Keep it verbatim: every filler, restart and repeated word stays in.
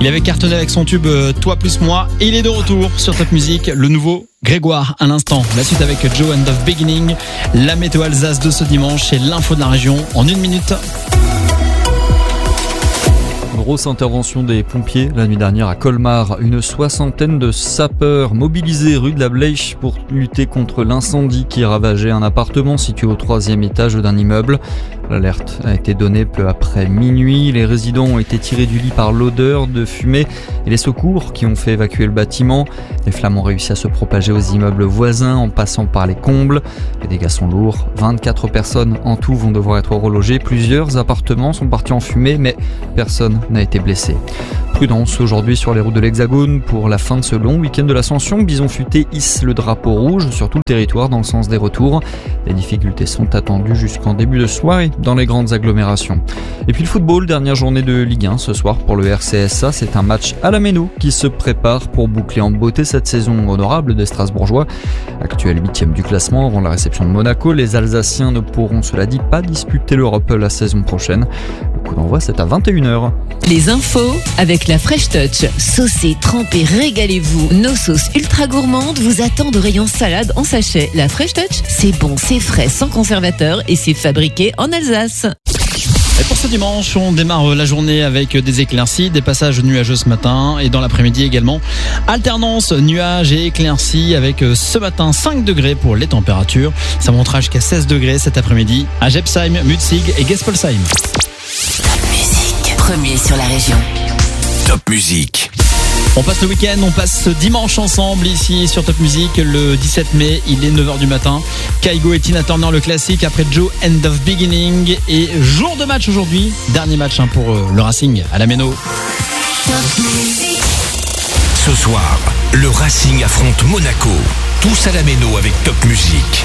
Il avait cartonné avec son tube euh, Toi plus moi et il est de retour sur Top Music, le nouveau Grégoire à l'instant. La suite avec Joe and of Beginning, la météo Alsace de ce dimanche et l'info de la région en une minute. Grosse intervention des pompiers la nuit dernière à Colmar. Une soixantaine de sapeurs mobilisés rue de la Blèche pour lutter contre l'incendie qui ravageait un appartement situé au troisième étage d'un immeuble. L'alerte a été donnée peu après minuit. Les résidents ont été tirés du lit par l'odeur de fumée et les secours qui ont fait évacuer le bâtiment. Les flammes ont réussi à se propager aux immeubles voisins en passant par les combles. Les dégâts sont lourds. vingt-quatre personnes en tout vont devoir être relogées. Plusieurs appartements sont partis en fumée, mais personne n'a été blessé. Prudence aujourd'hui sur les routes de l'Hexagone pour la fin de ce long week-end de l'Ascension. Bison Futé hisse le drapeau rouge sur tout le territoire dans le sens des retours. Les difficultés sont attendues jusqu'en début de soirée dans les grandes agglomérations. Et puis le football, dernière journée de Ligue un ce soir pour le R C S A. C'est un match à la Méno qui se prépare pour boucler en beauté cette saison honorable des Strasbourgeois. Actuel huitième du classement avant la réception de Monaco, les Alsaciens ne pourront, cela dit, pas disputer l'Europe la saison prochaine. Le coup d'envoi, c'est à vingt et une heures. Les infos avec la Fresh Touch. Saucez, trempez, régalez-vous. Nos sauces ultra gourmandes vous attendent au rayon salade en sachet. La Fresh Touch, c'est bon, c'est frais, sans conservateur et c'est fabriqué en Alsace. Et pour ce dimanche, on démarre la journée avec des éclaircies, des passages nuageux ce matin et dans l'après-midi également. Alternance nuages et éclaircies avec ce matin cinq degrés pour les températures. Ça montera jusqu'à seize degrés cet après-midi à Jepsheim, Mutzig et Gespolsheim. Premier sur la région. Top Music. On passe le week-end, on passe ce dimanche ensemble ici sur Top Music. Le dix-sept mai, il est neuf heures du matin. Kygo et Tina Turner, le classique, après Joe End of Beginning. Et jour de match aujourd'hui, dernier match hein, pour euh, le Racing à la Méno. Ce soir, le Racing affronte Monaco. Tous à la Méno avec Top Music.